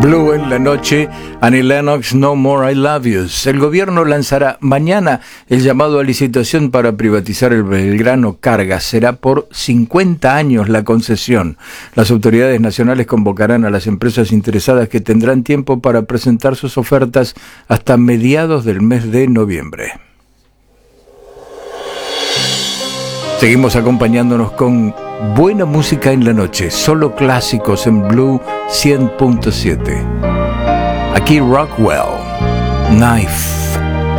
Blue en la noche, Annie Lennox, No More I Love Yous. El gobierno lanzará mañana el llamado a licitación para privatizar el Belgrano Cargas. Será por 50 años la concesión. Las autoridades nacionales convocarán a las empresas interesadas, que tendrán tiempo para presentar sus ofertas hasta mediados del mes de noviembre. Seguimos acompañándonos con buena música en la noche, solo clásicos en Blue 100.7. Aquí Rockwell, Knife.